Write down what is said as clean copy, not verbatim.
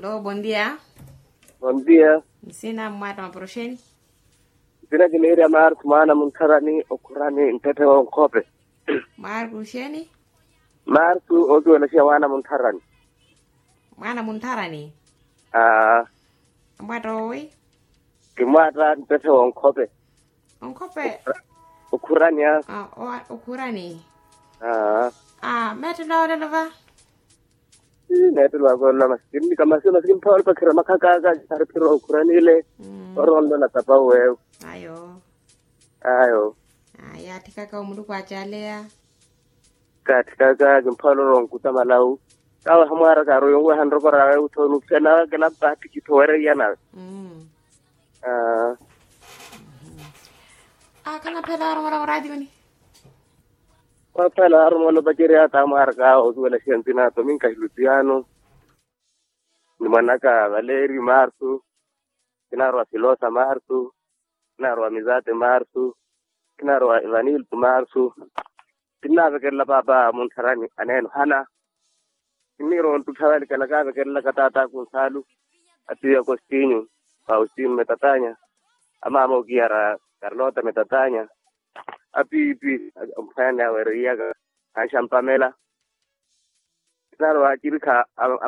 Alô, bom dia. Bom dia. Sina mwata maprosheni. Sina kineria Mark maana muntarani okurani ntete wa kope. Marku sheni? Marku odu na wana muntarani. Mwana muntarani. Mwata oi? Kimwata ntete wa kope. Onkope. Okurani ya. Okurani. Mete na lava. Neto lwa na maskini kama sio maskini pale pa kira makaka taripiro okurani ile. Orondo na tapa wewe. Ayo. Ya tikaka umundu kwa chalea. Katika gimpalo ronkuta malau. Kawa hamara karo yongwe handro kora utonu kena kena pati kitore yana. Kana pela armora radio ni. Kwa pela armora bajiri ata marka oduela sientina to minka Luciano. Ni manaka Valeri Marsu. Kinarwa Filosa Marsu. Kinarwa Mizate Marsu. Kinarwa Ivanil Marsu. Kinarwa kella baba muntarani anen hana. Kiniro tutawali kala kella katata kunsalu. Atiya Costinho. Faustino metatanya. Amamo giara Carlota metatanya. Api mfanya weria Anshampamela. Kinarwa kirika